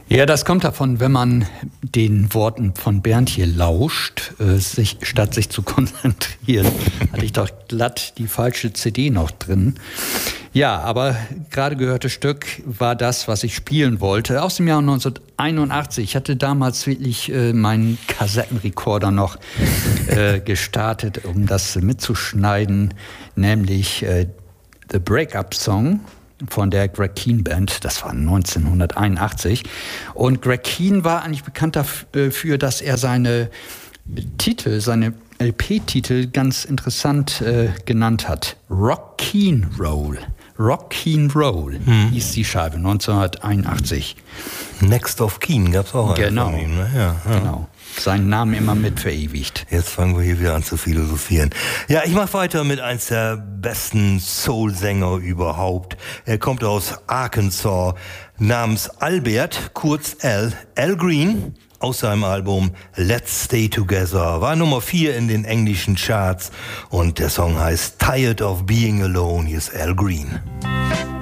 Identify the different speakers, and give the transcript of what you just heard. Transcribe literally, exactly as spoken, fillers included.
Speaker 1: Ja, das kommt davon, wenn man den Worten von Bernd hier lauscht, äh, sich, statt sich zu konzentrieren, hatte ich doch glatt die falsche C D noch drin. Ja, aber gerade gehörte Stück war das, was ich spielen wollte, aus dem Jahr neunzehnhunderteinundachtzig. Ich hatte damals wirklich äh, meinen Kassettenrekorder noch äh, gestartet, um das mitzuschneiden, nämlich äh, The Breakup Song von der Greg Kihn Band. Das war neunzehnhunderteinundachtzig. Und Greg Kihn war eigentlich bekannt dafür, dass er seine Titel, seine L P-Titel ganz interessant äh, genannt hat. Rock'n'Roll. Rock'n'Roll hm. hieß die Scheibe, neunzehnhunderteinundachtzig.
Speaker 2: Next of Keen gab's auch einen
Speaker 1: genau.
Speaker 2: von ihm, ne? Ja, ja.
Speaker 1: Genau. Seinen Namen immer mit verewigt.
Speaker 2: Jetzt fangen wir hier wieder an zu philosophieren. Ja, ich mache weiter mit eins der besten Soul-Sänger überhaupt. Er kommt aus Arkansas, namens Albert, kurz Al, Al Green, aus seinem Album Let's Stay Together. War Nummer vier in den englischen Charts und der Song heißt Tired of Being Alone. Hier ist Al Green.